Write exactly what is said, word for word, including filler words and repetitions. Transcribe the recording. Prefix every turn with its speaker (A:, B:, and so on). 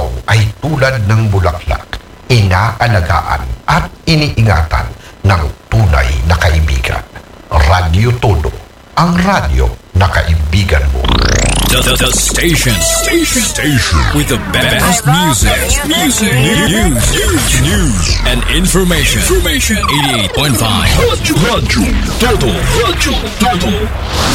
A: tao ay tulad ng bulaklak, inaalagaan at iniingatan ng tunay na kaibigan. Radyo Todo, ang radyo na kaibigan mo.
B: The, the, the station. Station. Station. With the best music. Music. News. News. News. And information. Information. eighty-eight point five. Radyo Todo. Radyo Todo.